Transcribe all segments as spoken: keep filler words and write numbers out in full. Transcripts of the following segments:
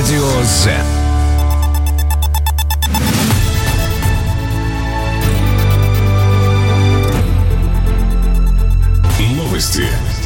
Радио Z. Новости.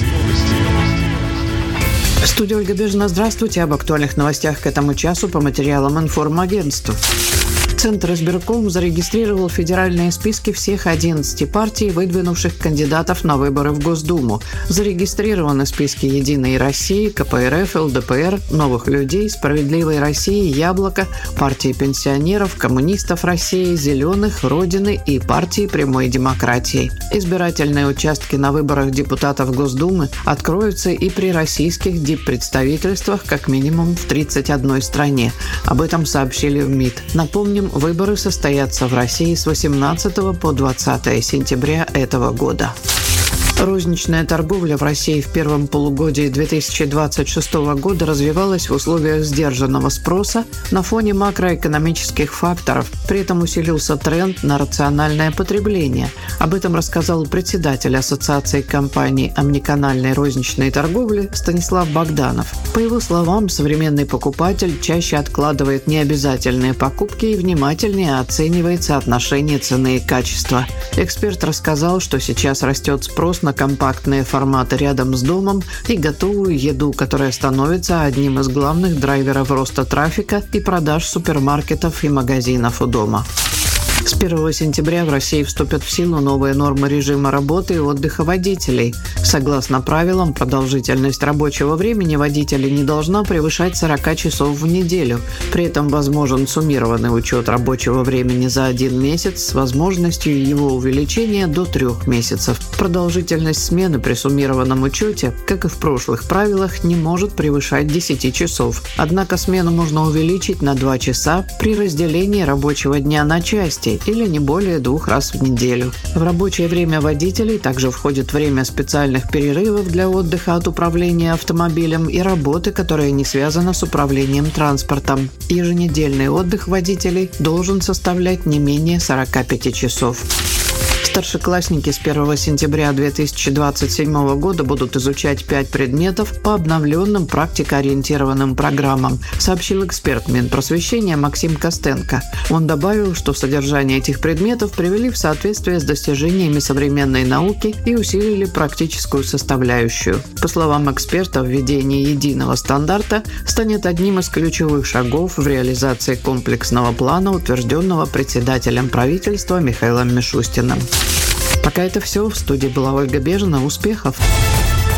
В студии Ольга Бежина. Здравствуйте. Об актуальных новостях к этому часу по материалам информагентства. Центр избирком зарегистрировал федеральные списки всех одиннадцати партий, выдвинувших кандидатов на выборы в Госдуму. Зарегистрированы списки «Единой России», ка пэ эр эф, эл дэ пэ эр, «Новых людей», «Справедливой России», «Яблоко», партии пенсионеров, коммунистов России, «Зеленых», «Родины» и партии прямой демократии. Избирательные участки на выборах депутатов Госдумы откроются и при российских диппредставительствах как минимум в тридцати одной стране. Об этом сообщили в МИД. Напомним, выборы состоятся в России с восемнадцатого по двадцатое сентября этого года. Розничная торговля в России в первом полугодии две тысячи двадцать шестого года развивалась в условиях сдержанного спроса на фоне макроэкономических факторов. При этом усилился тренд на рациональное потребление. Об этом рассказал председатель Ассоциации компаний омниканальной розничной торговли Станислав Богданов. По его словам, современный покупатель чаще откладывает необязательные покупки и внимательнее оценивает соотношение цены и качества. Эксперт рассказал, что сейчас растет спрос на компактные форматы рядом с домом и готовую еду, которая становится одним из главных драйверов роста трафика и продаж супермаркетов и магазинов у дома. С первого сентября в России вступят в силу новые нормы режима работы и отдыха водителей. Согласно правилам, продолжительность рабочего времени водителей не должна превышать сорок часов в неделю. При этом возможен суммированный учет рабочего времени за один месяц с возможностью его увеличения до трех месяцев. Продолжительность смены при суммированном учете, как и в прошлых правилах, не может превышать десяти часов. Однако смену можно увеличить на два часа при разделении рабочего дня на части или не более двух раз в неделю. В рабочее время водителей также входит время специальных перерывов для отдыха от управления автомобилем и работы, которая не связана с управлением транспортом. Еженедельный отдых водителей должен составлять не менее сорока пяти часов. Старшеклассники с первого сентября две тысячи двадцать седьмого года будут изучать пять предметов по обновленным практикоориентированным программам, сообщил эксперт Минпросвещения Максим Костенко. Он добавил, что содержание этих предметов привели в соответствие с достижениями современной науки и усилили практическую составляющую. По словам эксперта, введение единого стандарта станет одним из ключевых шагов в реализации комплексного плана, утвержденного председателем правительства Михаилом Мишустиным. Пока это все. В студии была Ольга Бежина. Успехов!